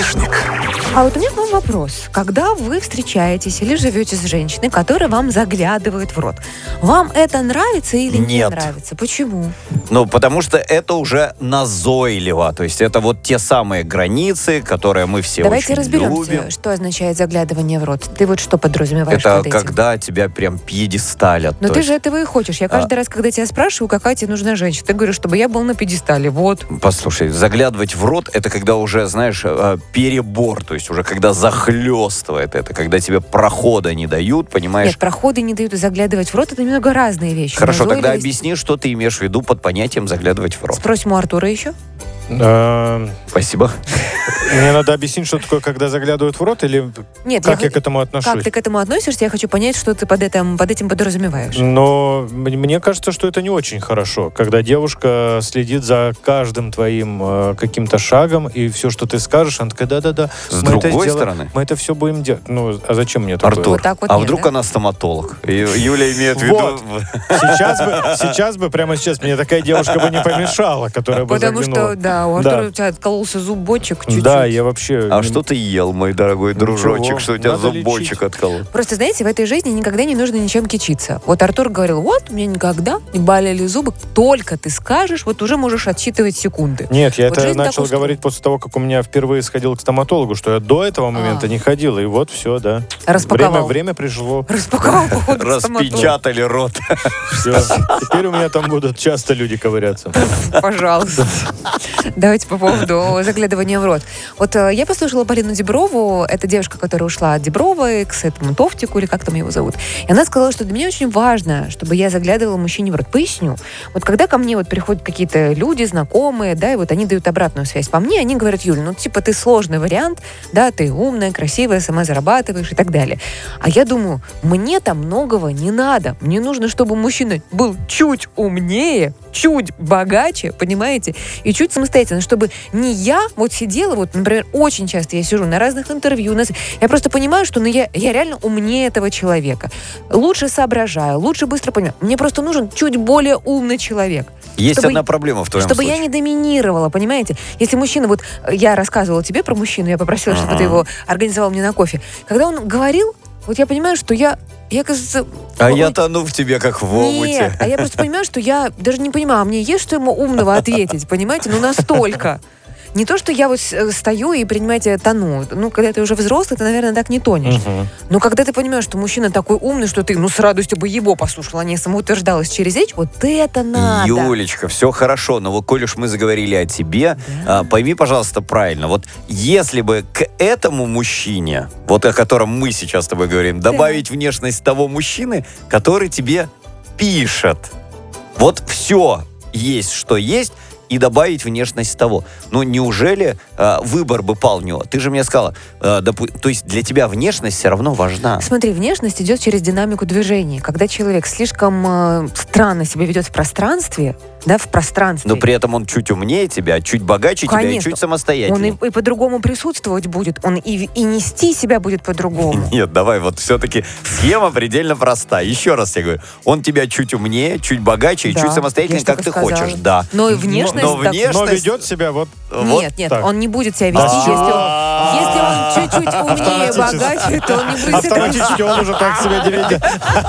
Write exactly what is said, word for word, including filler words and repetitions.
Девишник. А вот у меня к вам вопрос. Когда вы встречаетесь или живете с женщиной, которая вам заглядывает в рот, вам это нравится или не Нет. нравится? Почему? Ну, потому что это уже назойливо. То есть это вот те самые границы, которые мы все Давайте очень разберемся, любим. что означает заглядывание в рот. Ты вот что подразумеваешь Это под этим? когда тебя прям пьедесталят. Но То ты есть, же этого и хочешь. Я каждый раз, когда тебя спрашиваю, какая тебе нужна женщина, ты говоришь, чтобы я был на пьедестале. Вот. Послушай, заглядывать в рот, это когда уже, знаешь, э, перебор. То есть уже когда захлестывает это, когда тебе прохода не дают, понимаешь? Нет, проходы не дают, и заглядывать в рот — это немного разные вещи. Хорошо, тогда Назойливость- объясни, что ты имеешь в виду под понятием заглядывать в рот. Спросим у Артура еще. А, Спасибо. Мне надо объяснить, что такое, когда заглядывают в рот, или Нет, как я я х- к этому отношусь? Как ты к этому относишься? Я хочу понять, что ты под этим, под этим подразумеваешь. Но м- мне кажется, что это не очень хорошо, когда девушка следит за каждым твоим э, каким-то шагом, и все, что ты скажешь, она такая, да-да-да. С мы это другой сделаем, стороны, мы это все будем делать. Ну, а зачем мне такое? Артур, Вот так вот а нет, вдруг да? она стоматолог? И Юля имеет в Вот. виду... Сейчас бы, сейчас бы, прямо сейчас, мне такая девушка бы не помешала, которая бы Потому заглянула. что, да, у Да. Артура у тебя откололся зубочек чуть-чуть. Да, я вообще... А что ты ел, мой дорогой Ничего, дружочек, что у тебя надо зубочек лечить. отколол? Просто, знаете, в этой жизни никогда не нужно ничем кичиться. Вот Артур говорил, вот, у меня никогда не болели зубы. Только ты скажешь, вот уже можешь отсчитывать секунды. Нет, я Вот это жизнь так начал устроена. говорить после того, как у меня впервые сходил к стоматологу, что я до этого момента А. не ходил, и вот все, да. Распаковал. Время, время пришло. Распаковал, походу, к стоматологу. Распечатали рот. Все. Теперь у меня там будут часто люди ковыряться. Пожалуйста. Давайте по поводу заглядывания в рот. Вот э, я послушала Полину Диброву, это девушка, которая ушла от Дибровой к этому Товтику, или как там его зовут. И она сказала, что для меня очень важно, чтобы я заглядывала мужчине в рот. Поясню. Вот когда ко мне вот приходят какие-то люди, знакомые, да, и вот они дают обратную связь по мне, они говорят, Юль, ну типа ты сложный вариант, да, ты умная, красивая, сама зарабатываешь и так далее. А я думаю, мне там многого не надо. Мне нужно, чтобы мужчина был чуть умнее, чуть богаче, понимаете, и чуть самостоятельно, чтобы не я вот сидела, вот, например, очень часто я сижу на разных интервью, на с- я просто понимаю, что ну, я, я реально умнее этого человека. Лучше соображаю, лучше быстро понимаю. Мне просто нужен чуть более умный человек. Есть Чтобы- одна проблема в твоем Чтобы случае. я не доминировала, понимаете? Если мужчина, вот э, я рассказывала тебе про мужчину, я попросила, чтобы Ага. ты его организовал мне на кофе. Когда он говорил, вот я понимаю, что я, я кажется... А ой, я тону в тебе, как в омуте. Нет, а я просто понимаю, что я даже не понимаю, а мне есть что ему умного ответить, понимаете? Ну, настолько. Не то, что я вот с- э, стою и, понимаете, тону. Ну, когда ты уже взрослый, ты, наверное, так не тонешь. Мгм. Но когда ты понимаешь, что мужчина такой умный, что ты, ну, с радостью бы его послушала, а не самоутверждалась через речь, вот это надо. Юлечка, все хорошо, но вот коль уж мы заговорили о тебе, а, пойми, пожалуйста, правильно. Вот если бы к этому мужчине, вот о котором мы сейчас с тобой говорим, добавить внешность того мужчины, который тебе пишет. Вот все есть, что есть, и добавить внешность того. Ну, неужели э, выбор бы пал у него? Ты же мне сказала, э, допу- то есть для тебя внешность все равно важна. Смотри, внешность идет через динамику движения. Когда человек слишком э, странно себя ведет в пространстве, да, в пространстве, Но при этом он чуть умнее тебя, чуть богаче тебя и Конечно. чуть самостоятельнее. он и, и по-другому присутствовать будет, он и, и нести себя будет по-другому. Нет, давай, вот все-таки схема предельно проста. Еще раз я говорю, он тебя чуть умнее, чуть богаче и Да, чуть самостоятельнее, я как что ты сказала. хочешь. Да. Но и Но- внешность... но так- внешность- Но ведет себя вот... Вот Нет, нет, так. он не будет себя вести. Если он, если он чуть-чуть умнее, Автоматически. богаче, то он не будет себя вести. Автоматически он уже так себя ведет.